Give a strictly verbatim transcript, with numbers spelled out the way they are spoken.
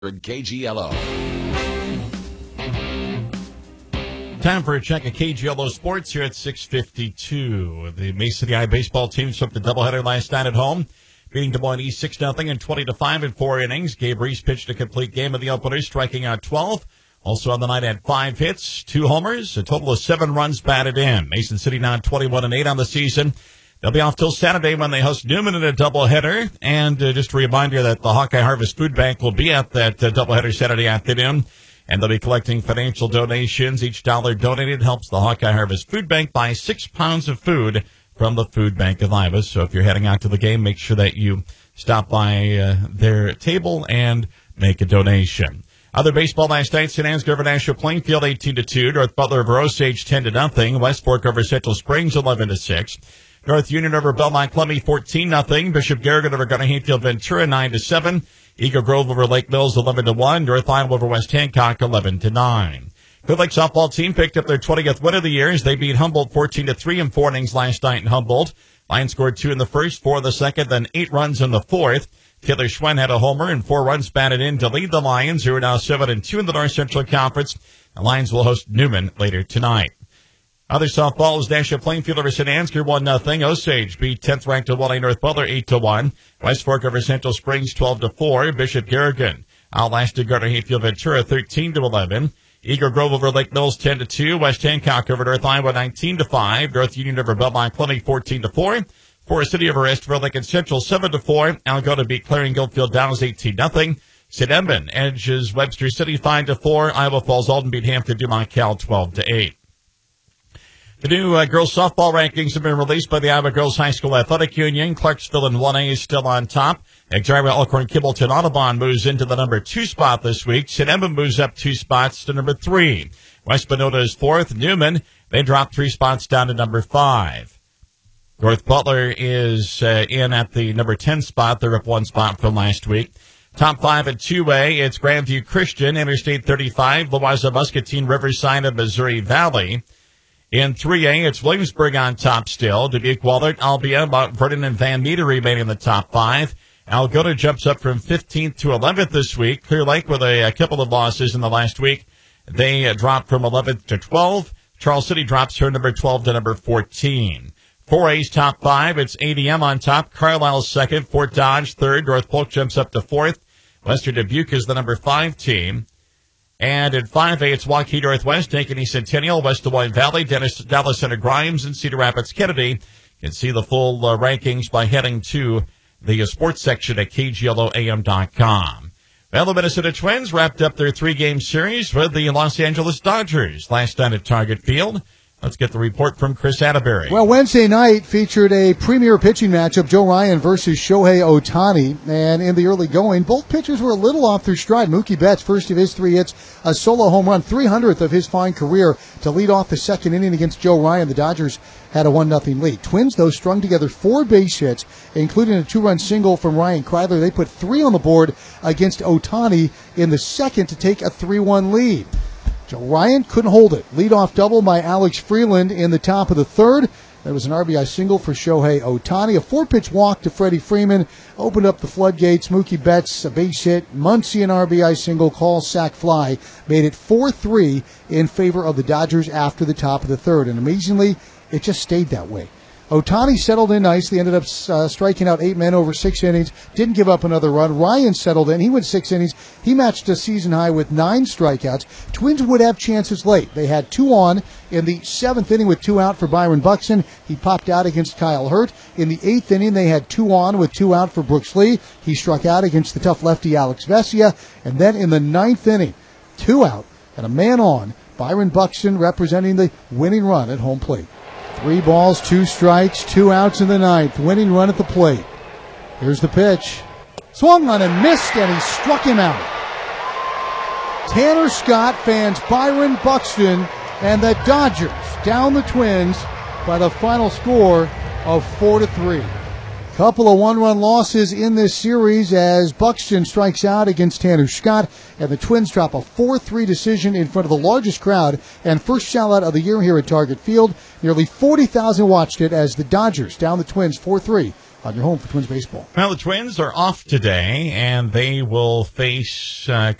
K G L O. Time for a check of K G L O Sports here at six fifty-two. The Mason City High baseball team swept the doubleheader last night at home, beating Des Moines East six nothing and twenty to five in four innings. Gabe Reese pitched a complete game of the opener, striking out twelve. Also on the night had five hits, two homers, a total of seven runs batted in. Mason City now twenty-one and eight on the season. They'll be off till Saturday when they host Newman in a doubleheader. And uh, just a reminder that the Hawkeye Harvest Food Bank will be at that uh, doubleheader Saturday afternoon. And they'll be collecting financial donations. Each dollar donated helps the Hawkeye Harvest Food Bank buy six pounds of food from the Food Bank of Iowa. So if you're heading out to the game, make sure that you stop by uh, their table and make a donation. Other baseball last night, Saint Anne's over Nashua Plainfield eighteen to two. North Butler over Osage ten to nothing. West Fork over Central Springs eleven to six. North Union over Belmont Clemmy fourteen nothing. Bishop Garrigan over Gunner Hayfield Ventura nine to seven. Eagle Grove over Lake Mills eleven to one. North Iowa over West Hancock eleven to nine. Hood Lake softball team picked up their twentieth win of the year as they beat Humboldt fourteen to three in four innings last night in Humboldt. Lions scored two in the first, four in the second, then eight runs in the fourth. Taylor Schwen had a homer and four runs batted in to lead the Lions, who are now seven and two in the North Central Conference. The Lions will host Newman later tonight. Other softball is Nashua Plainfield over Saint Ansgar one nothing. Osage beat tenth ranked Hawaii North Butler eight to one. West Fork over Central Springs twelve to four. Bishop Garrigan outlasted Gardner Hayfield Ventura thirteen to eleven. Eagle Grove over Lake Mills ten to two. West Hancock over North Iowa nineteen to five. North Union over Belmont Clemmy fourteen to four. Forest City over Estville Lincoln Central seven to four. Algona beat Clarion Guildfield Downs eighteen nothing. Saint Edmund edges Webster City five to four. Iowa Falls Alden beat Hampton Dumont Cal twelve to eight. The new uh, girls softball rankings have been released by the Iowa Girls High School Athletic Union. Clarksville in one A is still on top. Exarban, Elkhorn, Kibbleton, Audubon moves into the number two spot this week. Saint Edmund moves up two spots to number three. West Monona is fourth. Newman, they drop three spots down to number five. North Butler is uh, in at the number ten spot. They're up one spot from last week. Top five at two A, it's Grandview Christian, Interstate thirty-five, Loiza Muscatine, Riverside, and Missouri Valley. In three A, it's Williamsburg on top still. Dubuque, Wahlert, Albia, Mount Vernon, and Van Meter remain in the top five. Algona jumps up from fifteenth to eleventh this week. Clear Lake with a, a couple of losses in the last week. They uh, dropped from eleventh to twelfth. Charles City drops her number twelve to number fourteen. four A's top five, it's A D M on top. Carlisle second. Fort Dodge third. North Polk jumps up to fourth. Western Dubuque is the number five team. And in five A, it's Waukee Northwest, Ankeny Centennial, West Des Moines Valley, Dennis, Dallas Center Grimes, and Cedar Rapids Kennedy. You can see the full uh, rankings by heading to the uh, sports section at K G L O A M dot com. Well, the Minnesota Twins wrapped up their three-game series with the Los Angeles Dodgers last night at Target Field. Let's get the report from Chris Atterbury. Well, Wednesday night featured a premier pitching matchup, Joe Ryan versus Shohei Ohtani. And in the early going, both pitchers were a little off their stride. Mookie Betts, first of his three hits, a solo home run, three hundredth of his fine career to lead off the second inning against Joe Ryan. The Dodgers had a one nothing lead. Twins, though, strung together four base hits, including a two-run single from Ryan Kreidler. They put three on the board against Ohtani in the second to take a three one lead. Joe Ryan couldn't hold it. Leadoff double by Alex Freeland in the top of the third. There was an R B I single for Shohei Ohtani. A four-pitch walk to Freddie Freeman opened up the floodgates. Mookie Betts, a base hit. Muncy, an R B I single. Call, sac, fly. Made it four three in favor of the Dodgers after the top of the third. And amazingly, it just stayed that way. Ohtani settled in nicely, ended up uh, striking out eight men over six innings, didn't give up another run. Ryan settled in. He went six innings. He matched a season high with nine strikeouts. Twins would have chances late. They had two on in the seventh inning with two out for Byron Buxton. He popped out against Kyle Hurt. In the eighth inning, they had two on with two out for Brooks Lee. He struck out against the tough lefty Alex Vesia. And then in the ninth inning, two out and a man on, Byron Buxton representing the winning run at home plate. Three balls, two strikes, two outs in the ninth. Winning run at the plate. Here's the pitch. Swung on and missed, and he struck him out. Tanner Scott fans Byron Buxton, and the Dodgers down the Twins by the final score of four to three. Couple of one-run losses in this series as Buxton strikes out against Tanner Scott, and the Twins drop a four three decision in front of the largest crowd and first shutout of the year here at Target Field. Nearly forty thousand watched it as the Dodgers down the Twins four three on your home for Twins baseball. Well, the Twins are off today, and they will face uh,